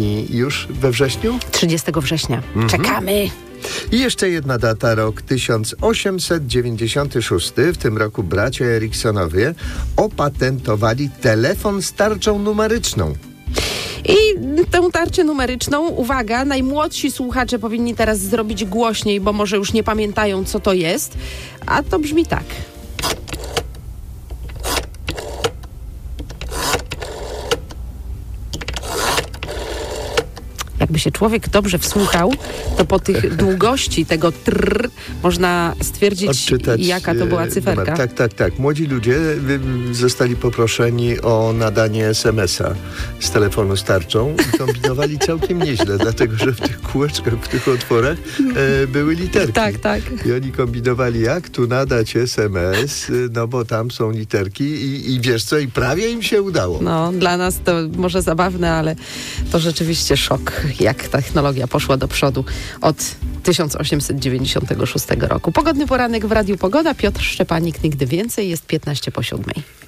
literki już we wrześniu? 30 września. Czekamy. I jeszcze jedna data, rok 1896. W tym roku bracia Eriksonowie opatentowali telefon z tarczą numeryczną. I tę tarczę numeryczną, uwaga, najmłodsi słuchacze powinni teraz zrobić głośniej, bo może już nie pamiętają, co to jest. A to brzmi tak. Jakby się człowiek dobrze wsłuchał, to po tych długości tego trrr można stwierdzić, odczytać, jaka to była cyferka. Numer. Tak. Młodzi ludzie zostali poproszeni o nadanie SMS-a z telefonu z tarczą i kombinowali całkiem nieźle, dlatego że w tych kółeczkach, w tych otworach były literki. Tak. I oni kombinowali, jak tu nadać SMS, no bo tam są literki i wiesz co, i prawie im się udało. No, dla nas to może zabawne, ale to rzeczywiście szok, jak technologia poszła do przodu od 1896 roku. Pogodny poranek w Radiu Pogoda. Piotr Szczepanik, nigdy więcej. Jest 15 po 7.